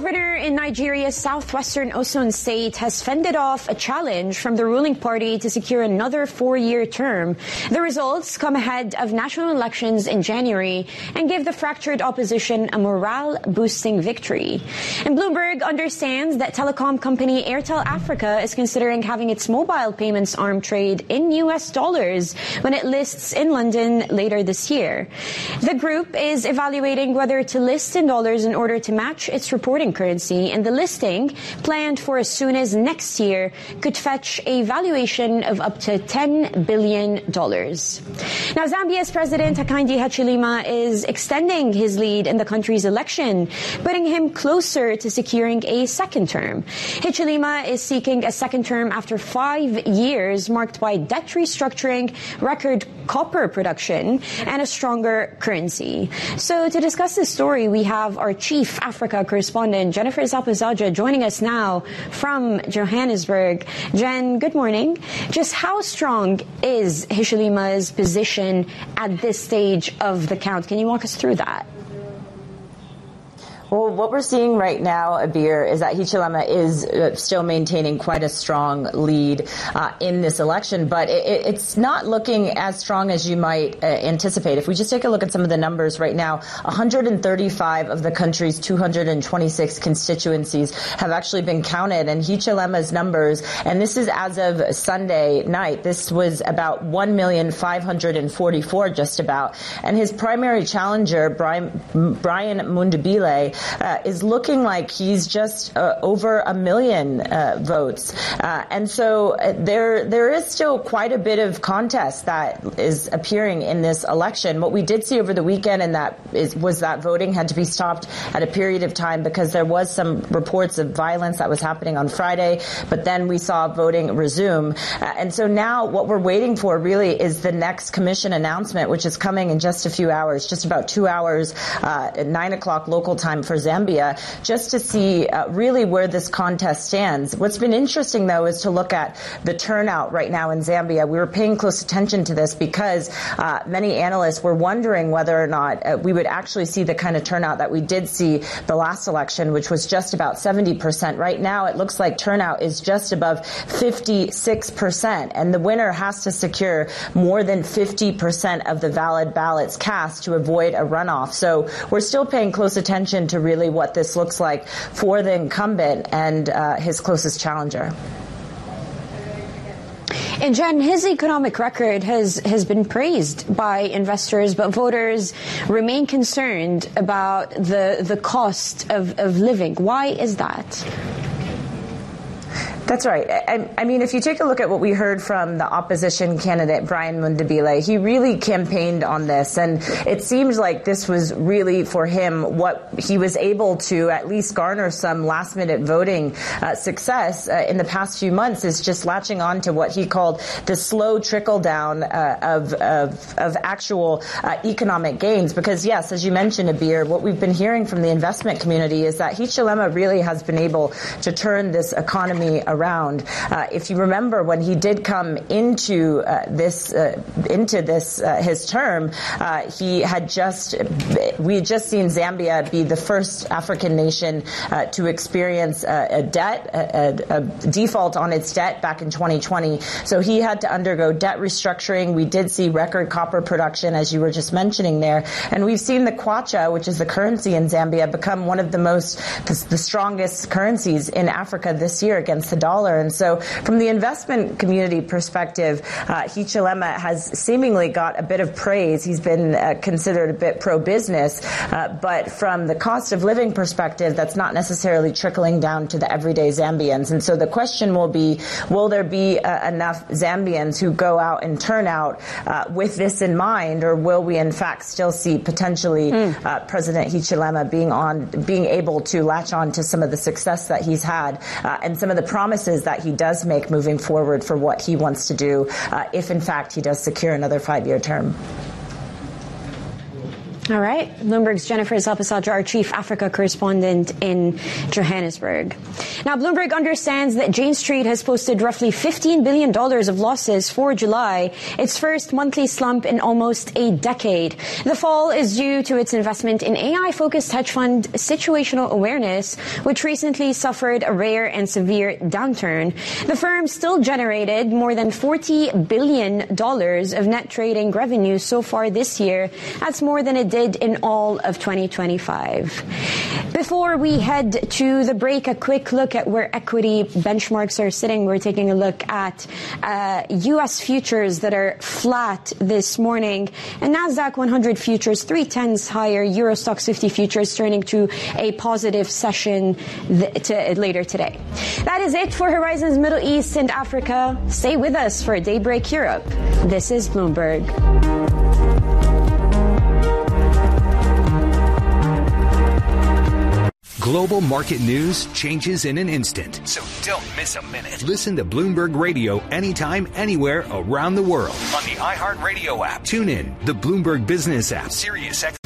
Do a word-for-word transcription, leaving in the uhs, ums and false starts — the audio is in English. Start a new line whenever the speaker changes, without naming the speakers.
governor in Nigeria's southwestern Osun state has fended off a challenge from the ruling party to secure another four-year term. The results come ahead of national elections in January and give the fractured opposition a morale-boosting victory. And Bloomberg understands that telecom company Airtel Africa is considering having its mobile payments arm trade in U S dollars when it lists in London later this year. The group is evaluating whether to list in dollars in order to match its reporting currency, and the listing, planned for as soon as next year, could fetch a valuation of up to ten billion dollars. Now, Zambia's President Hakainde Hichilema is extending his lead in the country's election, putting him closer to securing a second term. Hichilema is seeking a second term after five years marked by debt restructuring, record copper production, and a stronger currency. So to discuss this story, we have our chief Africa correspondent, Jennifer Zapazaja, joining us now from Johannesburg. Jen, good morning. Just how strong is Hichilema's position at this stage of the count? Can you walk us through that?
Well, what we're seeing right now, Abir, is that Hichilema is uh, still maintaining quite a strong lead uh, in this election, but it, it's not looking as strong as you might uh, anticipate. If we just take a look at some of the numbers right now, one hundred thirty-five of the country's two hundred twenty-six constituencies have actually been counted, and Hichilema's numbers, and this is as of Sunday night, this was about one million five hundred forty-four just about, and his primary challenger, Brian, Brian Mundubile, Uh, is looking like he's just uh, over a million uh, votes. Uh, and so uh, there there is still quite a bit of contest that is appearing in this election. What we did see over the weekend and that is, was that voting had to be stopped at a period of time because there was some reports of violence that was happening on Friday, but then we saw voting resume. Uh, and so now what we're waiting for really is the next commission announcement, which is coming in just a few hours, just about two hours, uh, at nine o'clock local time for Zambia, just to see uh, really where this contest stands. What's been interesting, though, is to look at the turnout right now in Zambia. We were paying close attention to this because uh, many analysts were wondering whether or not uh, we would actually see the kind of turnout that we did see the last election, which was just about seventy percent. Right now, it looks like turnout is just above fifty-six percent, and the winner has to secure more than fifty percent of the valid ballots cast to avoid a runoff. So we're still paying close attention to really what this looks like for the incumbent and uh, his closest challenger.
And Jen, his economic record has, has been praised by investors, but voters remain concerned about the, the cost of, of living. Why is that?
That's right. I, I mean, if you take a look at what we heard from the opposition candidate, Brian Mundubile, he really campaigned on this. And it seems like this was really for him what he was able to at least garner some last minute voting uh, success uh, in the past few months is just latching on to what he called the slow trickle down uh, of, of, of actual uh, economic gains. Because, yes, as you mentioned, Abir, what we've been hearing from the investment community is that Hichilema really has been able to turn this economy around. Around. Uh, if you remember, when he did come into uh, this uh, into this uh, his term, uh, he had just we had just seen Zambia be the first African nation uh, to experience a, a debt, a, a default on its debt back in twenty twenty. So he had to undergo debt restructuring. We did see record copper production, as you were just mentioning there, and we've seen the kwacha, which is the currency in Zambia, become one of the most the, the strongest currencies in Africa this year against the dollar. And so from the investment community perspective, uh, Hichilema has seemingly got a bit of praise. He's been uh, considered a bit pro-business, uh, but from the cost of living perspective, that's not necessarily trickling down to the everyday Zambians. And so the question will be, will there be uh, enough Zambians who go out and turn out uh, with this in mind, or will we in fact still see potentially mm. uh, President Hichilema being on, being able to latch on to some of the success that he's had uh, and some of the promises that he does make moving forward for what he wants to do uh, if in fact he does secure another five-year term?
All right. Bloomberg's Jennifer Salpasadra, our chief Africa correspondent in Johannesburg. Now, Bloomberg understands that Jane Street has posted roughly fifteen billion dollars of losses for July, its first monthly slump in almost a decade. The fall is due to its investment in A I-focused hedge fund Situational Awareness, which recently suffered a rare and severe downturn. The firm still generated more than forty billion dollars of net trading revenue so far this year. That's more than it did in all of twenty twenty-five. Before we head to the break, a quick look at where equity benchmarks are sitting. We're taking a look at uh, U S futures that are flat this morning, and NASDAQ one hundred futures three tenths higher. Euro Stoxx fifty futures turning to a positive session th- to, later today. That is it for Horizons Middle East and Africa. Stay with us for Daybreak Europe. This is Bloomberg.
Global market news changes in an instant, so don't miss a minute. Listen to Bloomberg Radio anytime, anywhere around the world on the iHeartRadio app. Tune in, the Bloomberg Business app, Sirius X